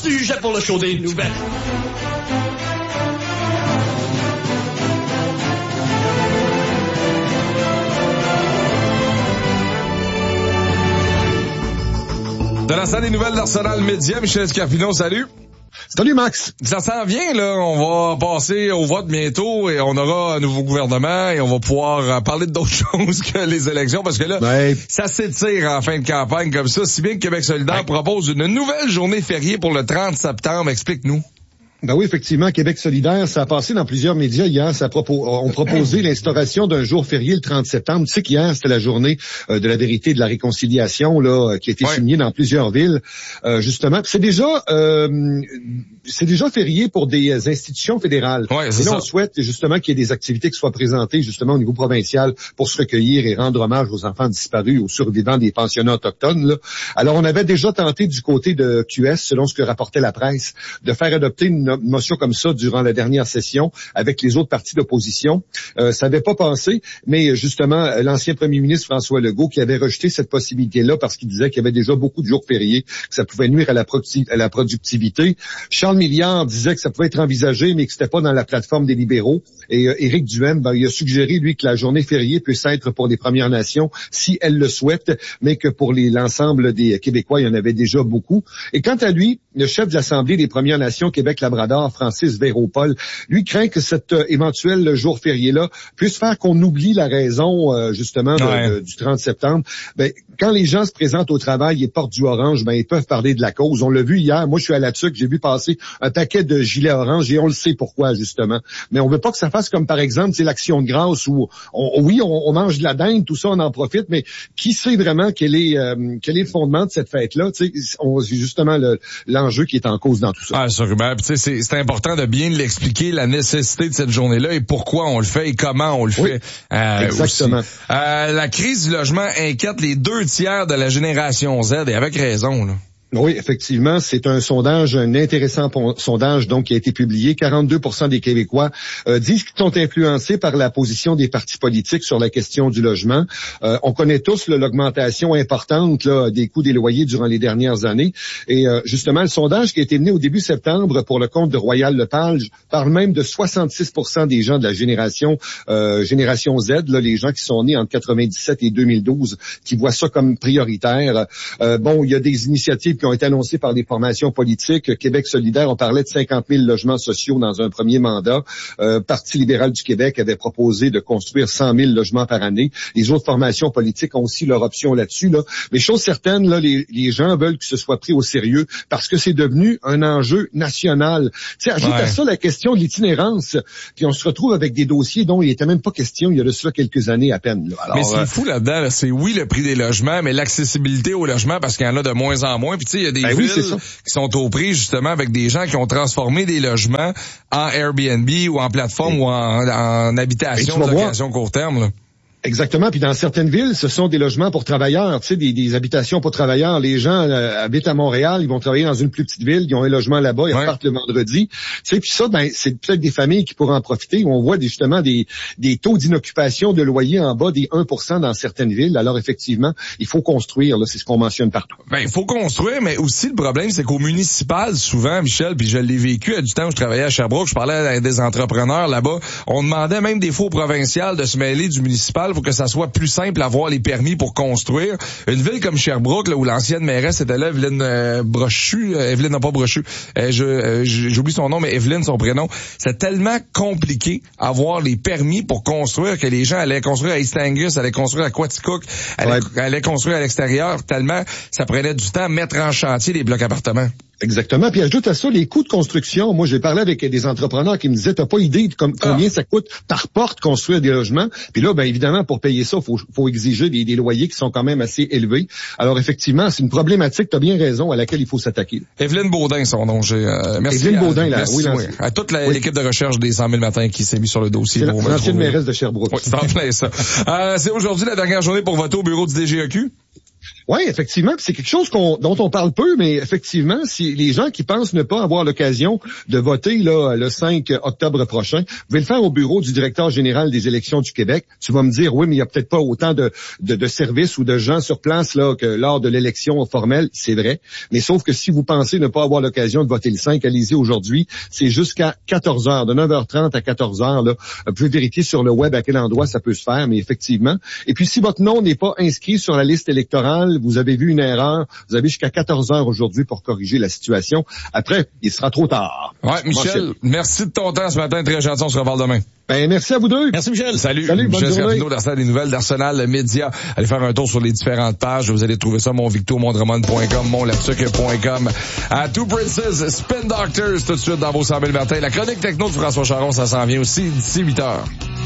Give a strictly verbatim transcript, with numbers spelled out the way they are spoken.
sujet pour le show des nouvelles. De la salle des nouvelles d'Arsenal Média, Michel Scarpino, salut. Salut Max. Ça s'en vient, là. On va passer au vote bientôt et on aura un nouveau gouvernement et on va pouvoir parler d'autres choses que les élections parce que là, ouais. ça s'étire en fin de campagne comme ça. Si bien que Québec solidaire ouais. propose une nouvelle journée fériée pour le trente septembre. Explique-nous. Ben oui, effectivement, Québec solidaire, ça a passé dans plusieurs médias hier. Ça propos, on proposé l'instauration d'un jour férié le trente septembre. Tu sais qu'hier, c'était la journée euh, de la vérité et de la réconciliation là, qui a été ouais. signée dans plusieurs villes. Euh, justement, c'est déjà euh, c'est déjà férié pour des institutions fédérales. Ouais, c'est et là, ça. on souhaite justement qu'il y ait des activités qui soient présentées justement au niveau provincial pour se recueillir et rendre hommage aux enfants disparus, aux survivants des pensionnats autochtones. Là. Alors, on avait déjà tenté du côté de Q S, selon ce que rapportait la presse, de faire adopter une une motion comme ça durant la dernière session avec les autres partis d'opposition. Euh, ça n'avait pas passé, mais justement, l'ancien premier ministre François Legault qui avait rejeté cette possibilité-là parce qu'il disait qu'il y avait déjà beaucoup de jours fériés, que ça pouvait nuire à la, producti- à la productivité. Charles Milliard disait que ça pouvait être envisagé, mais que c'était pas dans la plateforme des libéraux. Et euh, Éric Duhaime, ben, il a suggéré, lui, que la journée fériée puisse être pour les Premières Nations, si elles le souhaitent, mais que pour les, l'ensemble des Québécois, il y en avait déjà beaucoup. Et quant à lui, le chef de l'Assemblée des Premières Nations, Québec-Labrador, Francis Véropol, lui craint que cet euh, éventuel jour férié-là puisse faire qu'on oublie la raison, euh, justement, de, ouais. de, du trente septembre. Ben, quand les gens se présentent au travail et portent du orange, ben, ils peuvent parler de la cause. On l'a vu hier. Moi, je suis à la T U C, j'ai vu passer un paquet de gilets orange et on le sait pourquoi, justement. Mais on veut pas que ça fasse comme, par exemple, c'est l'action de grâce où, on, oui, on, on mange de la dinde, tout ça, on en profite, mais qui sait vraiment quel est, euh, quel est le fondement de cette fête-là? Tu sais, on, c'est justement le, l'enjeu qui est en cause dans tout ça. Ah, sûrement. Puis, tu sais, c'est, c'est important de bien l'expliquer, la nécessité de cette journée-là et pourquoi on le fait et comment on le oui, fait. Euh, exactement. Euh, la crise du logement inquiète les deux tiers de la génération Z et avec raison, là. Oui, effectivement, c'est un sondage, un intéressant pon- sondage donc qui a été publié. quarante-deux pour cent des Québécois euh, disent qu'ils sont influencés par la position des partis politiques sur la question du logement. Euh, on connaît tous là, l'augmentation importante là, des coûts des loyers durant les dernières années. Et euh, justement, le sondage qui a été mené au début septembre pour le compte de Royal Lepage parle même de soixante-six pour cent des gens de la génération euh, génération Z, là, les gens qui sont nés entre quatre-vingt-dix-sept et deux mille douze, qui voient ça comme prioritaire. Euh, bon, il y a des initiatives qui ont été annoncés par des formations politiques. Québec solidaire, on parlait de cinquante mille logements sociaux dans un premier mandat. Euh, Parti libéral du Québec avait proposé de construire cent mille logements par année. Les autres formations politiques ont aussi leur option là-dessus. Là. Mais chose certaine, là, les, les gens veulent que ce soit pris au sérieux parce que c'est devenu un enjeu national. Tu sais, ajoute ouais. à ça la question de l'itinérance. Puis on se retrouve avec des dossiers dont il n'était même pas question il y a de cela quelques années à peine. Là. Alors, mais c'est euh, fou là-dedans, là, c'est oui le prix des logements, mais l'accessibilité aux logements parce qu'il y en a de moins en moins. Puis tu sais, il y a des ben villes oui, qui sont aux prises justement avec des gens qui ont transformé des logements en Airbnb ou en plateforme et, ou en, en habitation de location court terme. Là. Exactement. Puis dans certaines villes, ce sont des logements pour travailleurs, tu sais, des, des habitations pour travailleurs. Les gens euh, habitent à Montréal, ils vont travailler dans une plus petite ville, ils ont un logement là-bas, ils ouais. repartent le vendredi. Tu sais, puis ça, ben, c'est peut-être des familles qui pourraient en profiter. On voit des, justement des, des taux d'inoccupation de loyer en bas des un pour cent dans certaines villes. Alors effectivement, il faut construire. Là, c'est ce qu'on mentionne partout. Ben, il faut construire, mais aussi le problème, c'est qu'au municipal, souvent, Michel, puis je l'ai vécu à du temps où je travaillais à Sherbrooke, je parlais à des entrepreneurs là-bas. On demandait même des fois aux provinciales de se mêler du municipal pour que ça soit plus simple à avoir les permis pour construire. Une ville comme Sherbrooke, là, où l'ancienne mairesse était là, Evelyne euh, Brochu, euh, Evelyne n'a pas Brochu, euh, je, euh, j'oublie son nom, mais Evelyne, son prénom. C'est tellement compliqué avoir les permis pour construire que les gens allaient construire à East Angus, allaient construire à Quaticook, allaient, ouais. allaient construire à l'extérieur, tellement ça prenait du temps à mettre en chantier les blocs appartements. Exactement. Puis ajoute à ça les coûts de construction. Moi, j'ai parlé avec des entrepreneurs qui me disaient, t'as pas idée de com- combien ah. ça coûte par porte construire des logements. Puis là, ben évidemment, pour payer ça, faut faut exiger des, des loyers qui sont quand même assez élevés. Alors effectivement, c'est une problématique. T'as bien raison à laquelle il faut s'attaquer. Evelyne Baudin, son nom. J'ai, euh, merci. Evelyne à, Baudin, là. Merci, oui, oui. À toute la, oui. l'équipe de recherche des cent mille matins qui s'est mis sur le dossier. C'est la, l'ancienne mairesse de Sherbrooke. Oui, c'est en plein ça. euh, c'est aujourd'hui la dernière journée pour voter au bureau du D G E Q. Oui, effectivement, c'est quelque chose qu'on, dont on parle peu, mais effectivement, si les gens qui pensent ne pas avoir l'occasion de voter là le cinq octobre prochain, vous pouvez le faire au bureau du directeur général des élections du Québec. Tu vas me dire, oui, mais il y a peut-être pas autant de, de, de services ou de gens sur place là que lors de l'élection formelle, c'est vrai. Mais sauf que si vous pensez ne pas avoir l'occasion de voter le cinq, allez-y aujourd'hui. C'est jusqu'à quatorze heures, de neuf heures trente à quatorze heures. Là, vous pouvez vérifier sur le web à quel endroit ça peut se faire, mais effectivement. Et puis, si votre nom n'est pas inscrit sur la liste électorale, vous avez vu une erreur, vous avez jusqu'à quatorze heures aujourd'hui pour corriger la situation. Après, il sera trop tard. Ouais, Michel, merci de ton temps ce matin, très gentil, on se reparle demain. Ben, merci à vous deux. Merci, Michel. Salut. Salut, bonne Michel journée. Scapino, d'Arsenal des nouvelles d'Arsenal Média. Allez faire un tour sur les différentes pages. Vous allez trouver ça, monvicto, mondremont point com, monlapsuc point com. À Two Princes, Spin Doctors, tout de suite dans vos cent mille matins. La chronique techno de François Charon, ça s'en vient aussi d'ici huit heures.